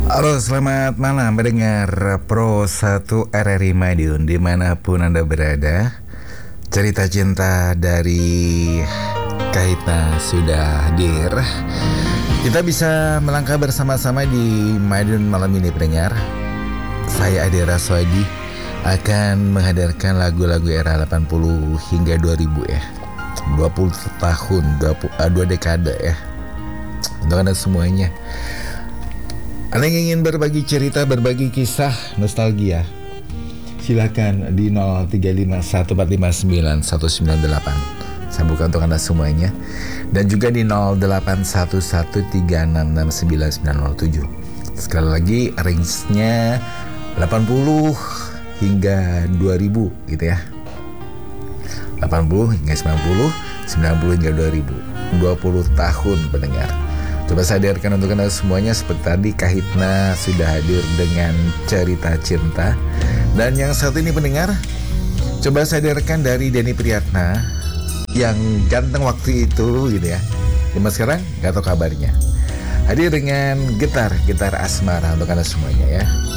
Halo, selamat malam pendengar Pro 1 RRI Madiun dimanapun Anda berada. Cerita cinta dari Kahitna sudah hadir. Kita bisa melangkah bersama-sama di Madiun malam ini pendengar. Saya Ade Raswadi akan menghadirkan lagu-lagu era 80 hingga 2000 ya. 20 tahun, 2 dekade ya. Untuk Anda semuanya. Anda yang ingin berbagi cerita, berbagi kisah, nostalgia, silakan di 0351459198. Saya buka untuk Anda semuanya. Dan juga di 0811366997. Sekali lagi range-nya 80 hingga 2000 gitu ya. 80 hingga 90, 90 hingga 2000. 20 tahun pendengar. Coba saya hadirkan untuk Anda semuanya. Seperti tadi Kahitna sudah hadir dengan cerita cinta. Dan yang satu ini pendengar, coba saya hadirkan dari Denny Priyatna yang ganteng waktu itu gitu ya. Cuma sekarang gak tahu kabarnya. Hadir dengan gitar asmara untuk Anda semuanya ya.